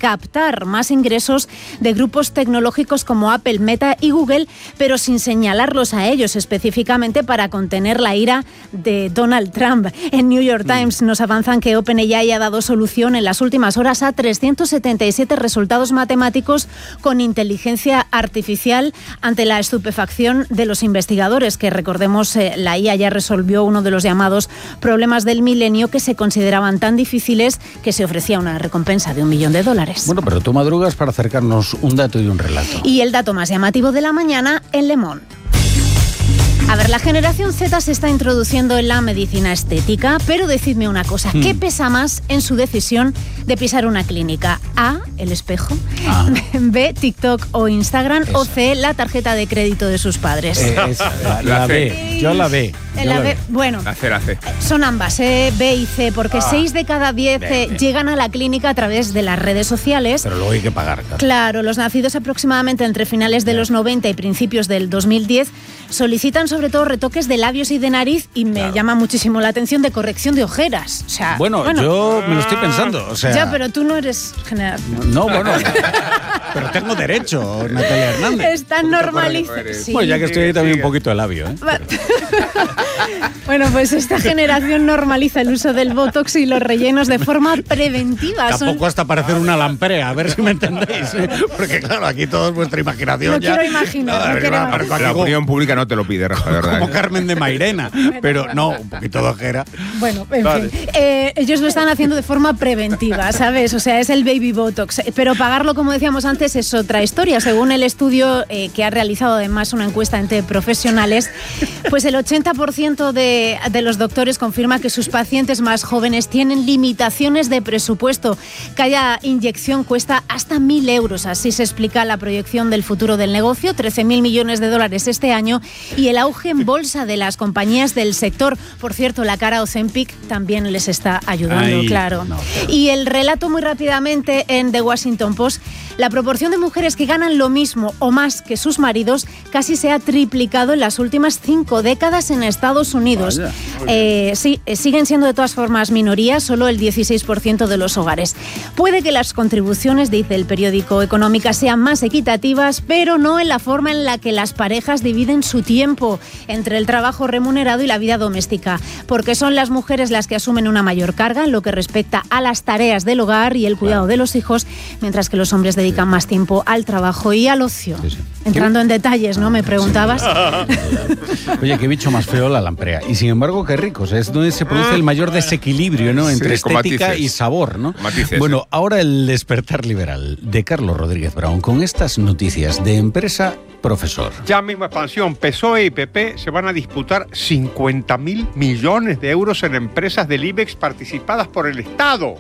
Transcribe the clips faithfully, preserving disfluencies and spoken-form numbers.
captar más ingresos de grupos tecnológicos como Apple, Meta y Google, pero sin señalarlos a ellos específicamente para contener la ira de Donald Trump. En New York Times nos avanzan que OpenAI ha dado solución en las últimas horas a trescientos setenta y siete resultados matemáticos con inteligencia artificial ante la estupefacción de los investigadores, que recordemos eh, la I A ya resolvió uno de los llamados problemas del milenio que se consideraban tan difíciles que se ofrecía una recompensa de un millón de dólares. Bueno, pero tú madrugas para acercarnos un dato y un relato. Y el dato más llamativo de la mañana en Le Monde. A ver, la generación Z se está introduciendo en la medicina estética, pero decidme una cosa, ¿qué hmm. pesa más en su decisión de pisar una clínica? A, el espejo, ah. B, TikTok o Instagram, Esa. o C, la tarjeta de crédito de sus padres. Eh, esa, la, la, la B, yo la B. Yo la la B, B. Bueno, la C, la C. Son ambas, eh, B y C, porque ah. seis de cada diez eh, llegan a la clínica a través de las redes sociales. Pero luego hay que pagar. Claro, claro los nacidos aproximadamente entre finales de los noventa y principios del dos mil diez solicitan sobre todo retoques de labios y de nariz y me claro. llama muchísimo la atención de corrección de ojeras. O sea, bueno, bueno, yo me lo estoy pensando. O sea, ya, pero tú no eres general. No, bueno, pero tengo derecho, Natalia Hernández. Está normalizado. Sí. Bueno, ya que estoy ahí también un poquito de labio, ¿eh? Bueno, pues esta generación normaliza el uso del Botox y los rellenos de forma preventiva. Tampoco Son... hasta parecer una lamprea, a ver si me entendéis. ¿eh? Porque claro, aquí todo es vuestra imaginación. No ya. quiero imaginar. No, no ver, quiero va, imaginar. La opinión pública no te lo pide, Rafa, de verdad. Como Carmen de Mairena, pero no, un poquito de ojera. Bueno, en vale. fin. Eh, ellos lo están haciendo de forma preventiva, ¿sabes? O sea, es el baby Botox. Pero pagarlo, como decíamos antes, es otra historia. Según el estudio eh, que ha realizado además una encuesta entre profesionales, pues el ochenta por ciento de, de los doctores confirma que sus pacientes más jóvenes tienen limitaciones de presupuesto. Cada inyección cuesta hasta mil euros. Así se explica la proyección del futuro del negocio, trece mil millones de dólares este año, y el auge en bolsa de las compañías del sector. Por cierto, la cara Ozempic también les está ayudando, Ay, claro. No, claro. Y el relato muy rápidamente en The Washington Post. La proporción de mujeres que ganan lo mismo o más que sus maridos casi se ha triplicado en las últimas cinco décadas en Estados Unidos. Vaya, eh, sí, siguen siendo de todas formas minorías, solo el dieciséis por ciento de los hogares. Puede que las contribuciones, dice el periódico Económica, sean más equitativas, pero no en la forma en la que las parejas dividen su tiempo entre el trabajo remunerado y la vida doméstica, porque son las mujeres las que asumen una mayor carga en lo que respecta a las tareas del hogar y el cuidado claro. de los hijos, mientras que los hombres dedican sí. más tiempo al trabajo y al ocio. Sí, sí. Entrando en detalles, ¿no? Me preguntabas. Sí. Oye, qué bicho más feo la lamprea. Y sin embargo, qué rico. O sea, es donde se produce el mayor desequilibrio, ¿no? Entre sí, estética y sabor, ¿no? Matices, bueno, sí. ahora el despertar liberal de Carlos Rodríguez Brown con estas noticias de empresa, profesor. Ya mismo expansión, P S O E y P P se van a disputar cincuenta mil millones de euros en empresas del IBEX participadas por el Estado.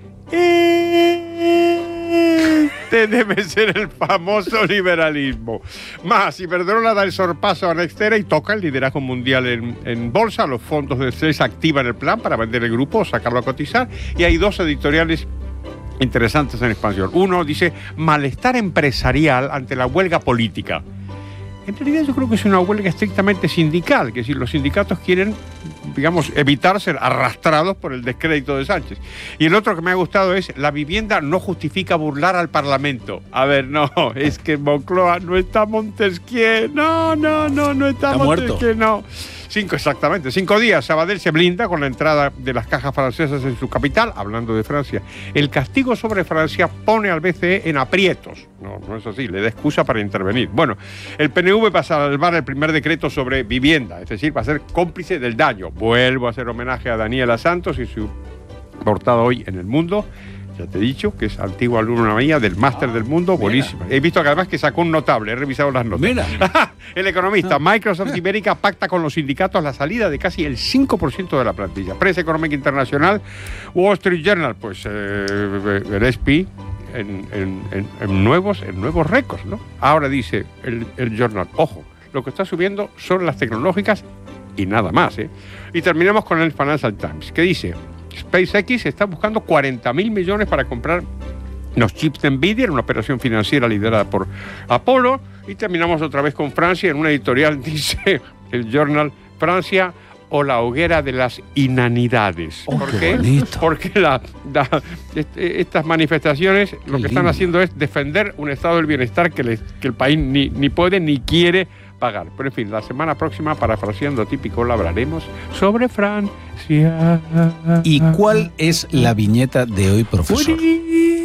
Este debe ser el famoso liberalismo. Más, Iberdrola da el sorpaso a Nextera y toca el liderazgo mundial en, en bolsa. Los fondos de C E S activan el plan para vender el grupo o sacarlo a cotizar. Y hay dos editoriales interesantes en expansión. Uno dice, malestar empresarial ante la huelga política. En realidad yo creo que es una huelga estrictamente sindical, que es decir, los sindicatos quieren, digamos, evitar ser arrastrados por el descrédito de Sánchez. Y el otro que me ha gustado es, la vivienda no justifica burlar al Parlamento. A ver, no, es que Moncloa no está Montesquieu, no, no, no, no está, está Montesquieu, no. Cinco, exactamente, cinco días. Sabadell se blinda con la entrada de las cajas francesas en su capital, hablando de Francia. El castigo sobre Francia pone al B C E en aprietos. No, no es así, le da excusa para intervenir. Bueno, el P N V va a salvar el primer decreto sobre vivienda, es decir, va a ser cómplice del daño. Vuelvo a hacer homenaje a Daniela Santos y su portada hoy en El Mundo. Ya te he dicho que es antigua alumna mía del Máster del Mundo, buenísima. He visto que además que sacó un notable, he revisado las notas. Mira. El economista, Microsoft Ibérica pacta con los sindicatos la salida de casi el cinco por ciento de la plantilla. Prensa Económica Internacional, Wall Street Journal, pues eh, el S and P en, en, en, en, nuevos, en nuevos récords, ¿no? Ahora dice el, el Journal, ojo, lo que está subiendo son las tecnológicas y nada más, ¿eh? Y terminamos con el Financial Times, que dice, SpaceX está buscando cuarenta mil millones para comprar los chips de Nvidia en una operación financiera liderada por Apollo. Y terminamos otra vez con Francia. En una editorial dice el Journal, Francia o la hoguera de las inanidades. Oh, ¿Por qué qué? bonito. Porque la, la, este, estas manifestaciones lo Qué que están lindo. haciendo es defender un estado del bienestar que, les, que el país ni, ni puede ni quiere pagar. Pero en fin, la semana próxima, parafraseando Típico, hablaremos sobre Francia. ¿Y cuál es la viñeta de hoy, profesor? Uy.